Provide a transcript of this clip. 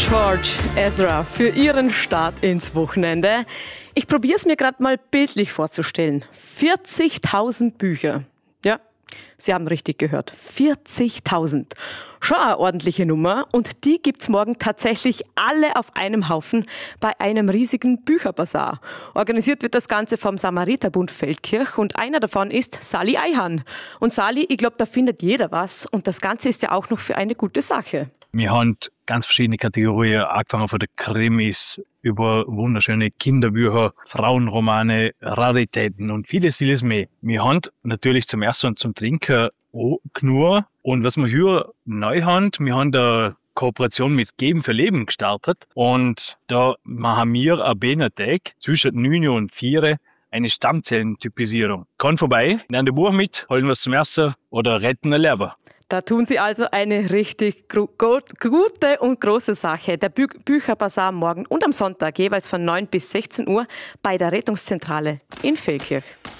George Ezra für Ihren Start ins Wochenende. Ich probiere es mir gerade mal bildlich vorzustellen. 40.000 Bücher. Ja, Sie haben richtig gehört. 40.000. Schon eine ordentliche Nummer. Und die gibt's morgen tatsächlich alle auf einem Haufen bei einem riesigen Bücherbazar. Organisiert wird das Ganze vom Samariterbund Feldkirch und einer davon ist Sali Eihan. Und Sali, ich glaube, da findet jeder was. Und das Ganze ist ja auch noch für eine gute Sache. Wir haben ganz verschiedene Kategorien, angefangen von den Krimis über wunderschöne Kinderbücher, Frauenromane, Raritäten und vieles, vieles mehr. Wir haben natürlich zum Essen und zum Trinken auch genug. Und was wir hier neu haben, wir haben da Kooperation mit Geben für Leben gestartet. Und da machen wir am Benatag zwischen 9 und 4 eine Stammzellentypisierung. Komm vorbei, nehmen ein Buch mit, holen was zum Essen oder retten ein Leben. Da tun Sie also eine richtig gute und große Sache. Der Bücherbazar morgen und am Sonntag jeweils von 9 bis 16 Uhr bei der Rettungszentrale in Feldkirch.